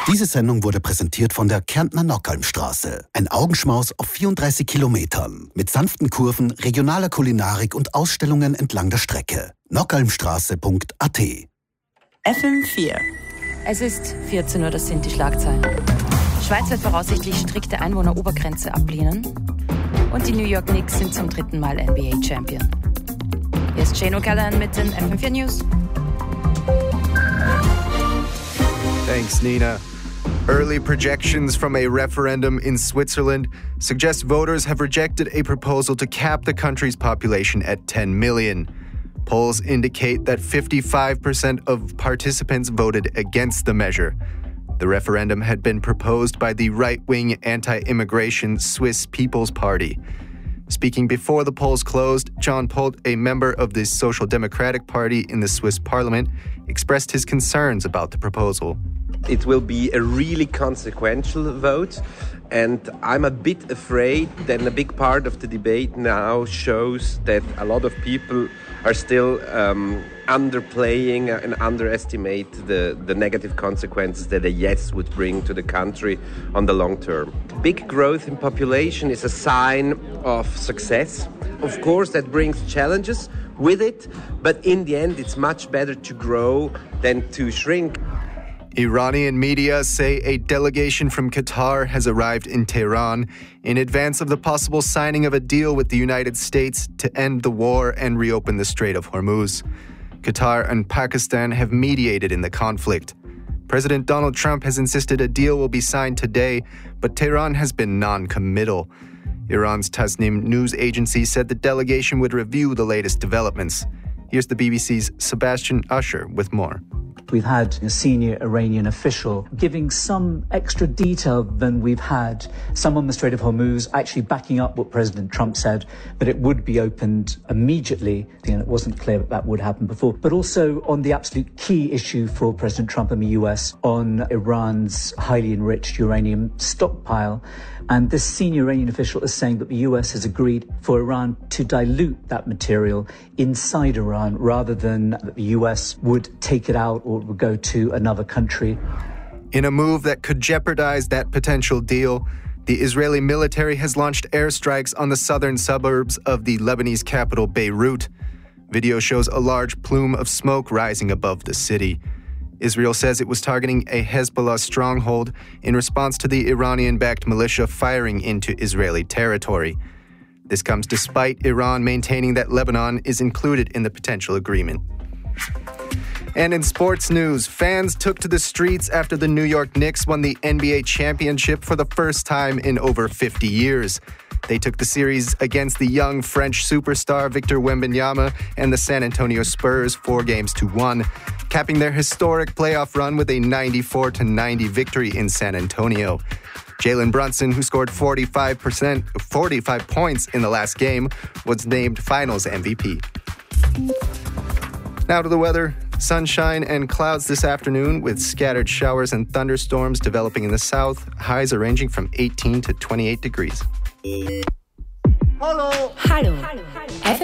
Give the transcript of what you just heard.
Diese Sendung wurde präsentiert von der Kärntner Nockhalmstraße. Ein Augenschmaus auf 34 Kilometern. Mit sanften Kurven, regionaler Kulinarik und Ausstellungen entlang der Strecke. nockhalmstraße.at. FM4. Es ist 14 Uhr, das sind die Schlagzeilen. Schweiz wird voraussichtlich strikte Einwohnerobergrenze ablehnen. Und die New York Knicks sind zum 3. Mal NBA-Champion. Hier ist Shane O'Callaghan mit den FM4 News. Thanks, Nina. Early projections from a referendum in Switzerland suggest voters have rejected a proposal to cap the country's population at 10 million. Polls indicate that 55% of participants voted against the measure. The referendum had been proposed by the right-wing anti-immigration Swiss People's Party. Speaking before the polls closed, John Polt, a member of the Social Democratic Party in the Swiss parliament, expressed his concerns about the proposal. It will be a really consequential vote, and I'm a bit afraid that a big part of the debate now shows that a lot of people are still underplaying and underestimate the negative consequences that a yes would bring to the country on the long term. Big growth in population is a sign of success. Of course, that brings challenges with it, but in the end, it's much better to grow than to shrink. Iranian media say a delegation from Qatar has arrived in Tehran in advance of the possible signing of a deal with the United States to end the war and reopen the Strait of Hormuz. Qatar and Pakistan have mediated in the conflict. President Donald Trump has insisted a deal will be signed today, but Tehran has been non-committal. Iran's Tasnim news agency said the delegation would review the latest developments. Here's the BBC's Sebastian Usher with more. We've had a senior Iranian official giving some extra detail than we've had. Some on the Strait of Hormuz actually backing up what President Trump said, that it would be opened immediately. And it wasn't clear that that would happen before. But also on the absolute key issue for President Trump and the US on Iran's highly enriched uranium stockpile. And this senior Iranian official is saying that the US has agreed for Iran to dilute that material inside Iran rather than that the US would take it out or would go to another country. In a move that could jeopardize that potential deal, the Israeli military has launched airstrikes on the southern suburbs of the Lebanese capital, Beirut. Video shows a large plume of smoke rising above the city. Israel says it was targeting a Hezbollah stronghold in response to the Iranian-backed militia firing into Israeli territory. This comes despite Iran maintaining that Lebanon is included in the potential agreement. And in sports news, fans took to the streets after the New York Knicks won the NBA championship for the first time in over 50 years. They took the series against the young French superstar Victor Wembanyama and the San Antonio Spurs 4-1, capping their historic playoff run with a 94-90 victory in San Antonio. Jalen Brunson, who scored 45 points in the last game, was named Finals MVP. Now to the weather. Sunshine and clouds this afternoon with scattered showers and thunderstorms developing in the south. Highs are ranging from 18 to 28 degrees. Hallo.